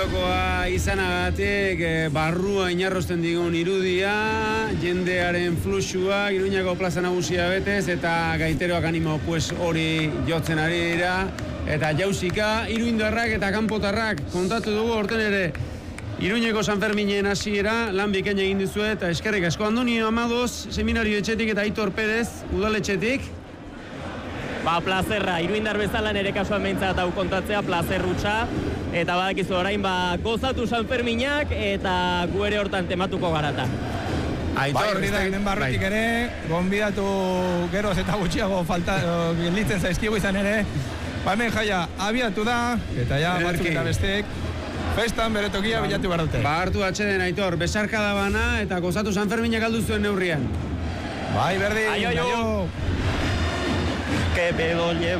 Iruñekoa izanagatik, barrua inarrosten digun irudia, jendearen fluxua, Iruñeko plaza nagusia betez, eta gaiteroak animo hori jotzen ari dira, eta jauzika, iruindarrak eta kanpotarrak kontatu dugu orten ere, Iruñeko San Ferminen hasiera lan bikaina egin dizue eta eskerrik asko. Andonio Amadoz, seminario etxetik eta Aitor Perez, udaletxetik. Plazerra, iruindar bezala nire kasuan behintzat hau kontatzea, plazerrutxa, eta badakizu orain gozatu San Ferminak eta gu ere hortan tematuko garata. Aitor, hemen barrutik ere, gonbidatu geroz eta gutxiago gelditzen zaizkigu izan ere, hemen jaia abiatu da, eta ja batzuk eta bestek, festan bere tokia bilatu behar dute. Hartu atxeden, Aitor, besarka da bana eta gozatu San Ferminak aldu zuen neurrian. Bai, berdin, aio! Que pedo llevo.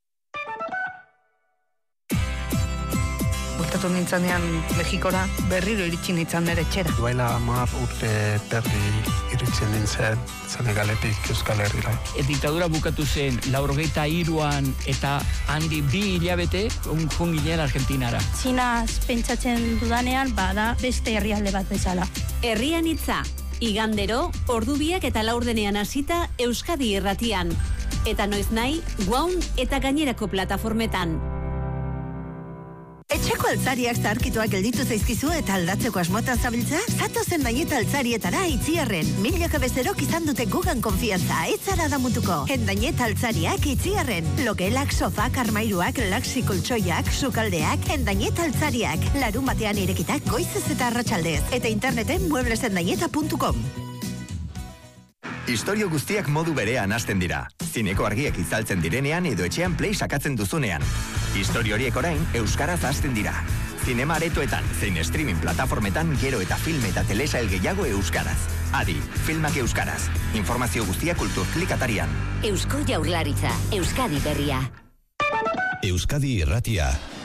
Bultatu nintzanean Mexikora, berriro iritsi nintzen nire etxera. Duela 10 urte berri iritzen nintzen Senegaletik Euskal Herrira. Diktadura bukatu zen 83an eta handi 2 hilabete joan ginen Argentinara. Txinaz pentsatzen dudanean bada beste herrialde bat bezala. Herrian hitza, igandero, ordubiak eta laurdenean hasita Euskadi Irratian. Eta noiz nahi, Guaun eta gainerako plataformetan. Etxeko altzariak zaharkituak gelditu zaizkizu eta aldatzeko asmotan zabiltza? Zatozen Endañeta altzarietara Itziarren. Milaka bezerok izan dute gugan konfiantza, ez zara damutuko. Endañeta altzariak Itziarren. Logelak, sofak, armairuak, laksi koltsoiak, sukaldeak, Endañeta altzariak. Larun batean irekitak goizez eta arratsaldez. Eta interneten mueblesendañeta.com. Istorio guztiak modu berean hasten dira. Zineko argiak itzaltzen direnean edo etxean play sakatzen duzunean. Istorio horiek orain euskaraz hasten dira. Zinema aretoetan, zein streaming plataformetan gero eta film eta telesail gehiago euskaraz. Adi, filmak euskaraz. Informazio guztia Kulturklik atarian. Eusko Jaurlaritza, Euskadi berria. Euskadi Irratia.